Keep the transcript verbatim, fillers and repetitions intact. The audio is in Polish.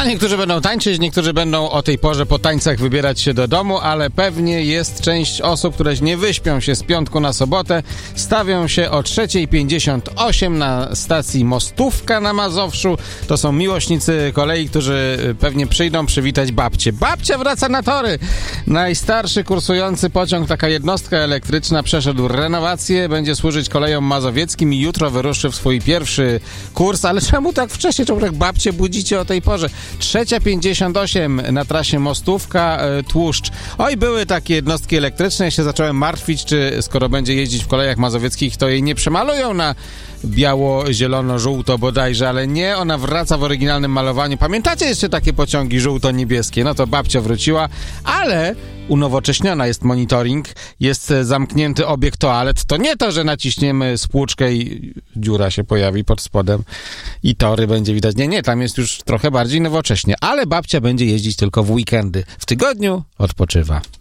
A niektórzy będą tańczyć, niektórzy będą o tej porze po tańcach wybierać się do domu, ale pewnie jest część osób, które nie wyśpią się z piątku na sobotę, stawią się o trzecia pięćdziesiąt osiem na stacji Mostówka na Mazowszu. To są miłośnicy kolei, którzy pewnie przyjdą przywitać babcię. Babcia wraca na tory! Najstarszy kursujący pociąg, taka jednostka elektryczna, przeszedł renowację, będzie służyć kolejom mazowieckim i jutro wyruszy w swój pierwszy kurs. Ale czemu tak wcześnie? Czemu tak babcie budzicie o tej porze? trzecia pięćdziesiąt osiem na trasie Mostówka, e, Tłuszcz. Oj, były takie jednostki elektryczne. Ja się zacząłem martwić, czy skoro będzie jeździć w kolejach mazowieckich, to jej nie przemalują na biało, zielono, żółto bodajże, ale nie, ona wraca w oryginalnym malowaniu. Pamiętacie jeszcze takie pociągi żółto-niebieskie? No to babcia wróciła, ale unowocześniona jest monitoring, jest zamknięty obieg toalet. To nie to, że naciśniemy spłuczkę i dziura się pojawi pod spodem i tory będzie widać. Nie, nie, tam jest już trochę bardziej nowocześnie, ale babcia będzie jeździć tylko w weekendy. W tygodniu odpoczywa.